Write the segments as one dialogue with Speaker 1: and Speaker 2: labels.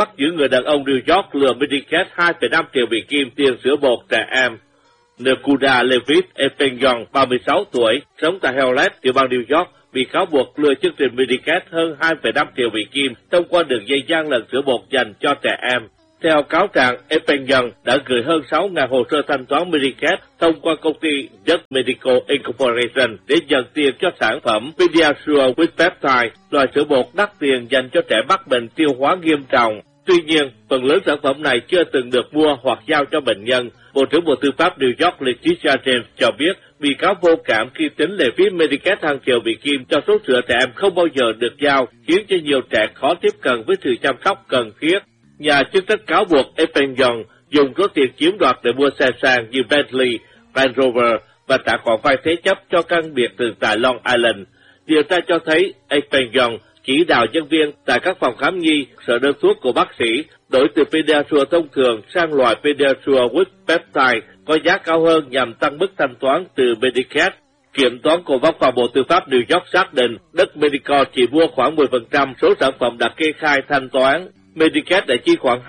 Speaker 1: bắt giữ người đàn ông New York lừa Medicaid 2,5 triệu Mỹ Kim tiền sữa bột trẻ em. Nekuda Levitt Epengyong, 36 tuổi, sống tại Hewlett, tiểu bang New York, bị cáo buộc lừa chương trình Medicaid hơn 2,5 triệu Mỹ Kim thông qua đường dây gian lận sữa bột dành cho trẻ em. Theo cáo trạng, Epengyong đã gửi hơn 6.000 hồ sơ thanh toán Medicaid thông qua công ty Just Medical Incorporation để nhận tiền cho sản phẩm Pediasure with Peptide, loại sữa bột đắt tiền dành cho trẻ mắc bệnh tiêu hóa nghiêm trọng. Tuy nhiên, phần lớn sản phẩm này chưa từng được mua hoặc giao cho bệnh nhân. Bộ trưởng Bộ Tư pháp New York Letitia James cho biết bị cáo vô cảm khi tính lệ phí Medicaid hàng triệu Mỹ Kim cho số sữa trẻ em không bao giờ được giao, khiến cho nhiều trẻ khó tiếp cận với sự chăm sóc cần thiết. Nhà chức trách cáo buộc Epengyong dùng số tiền chiếm đoạt để mua xe sang như Bentley, Range Rover và trả khoản vay thế chấp cho căn biệt thự tại Long Island. Điều tra cho thấy Epengyong chỉ đạo nhân viên tại các phòng khám nhi sợ đơn thuốc của bác sĩ đổi từ Pediasure thông thường sang loại Pediasure with Peptide có giá cao hơn nhằm tăng mức thanh toán từ Medicaid. Kiểm toán của Văn phòng Bộ Tư pháp New York xác định đất Medical chỉ mua khoảng 10% số sản phẩm đã kê khai thanh toán. Medicaid đã chi khoảng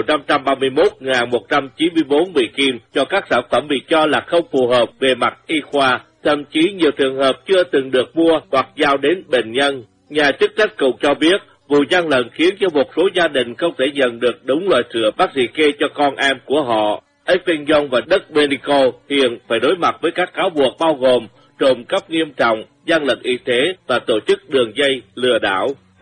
Speaker 1: 2.531.194 Mỹ Kim cho các sản phẩm bị cho là không phù hợp về mặt y khoa, thậm chí nhiều trường hợp chưa từng được mua hoặc giao đến bệnh nhân. Nhà chức trách cũng cho biết vụ gian lận khiến cho một số gia đình không thể nhận được đúng loại sữa bác sĩ kê cho con em của họ. Epengyong và đất Medical hiện phải đối mặt với các cáo buộc bao gồm trộm cắp nghiêm trọng, gian lận y tế và tổ chức đường dây lừa đảo.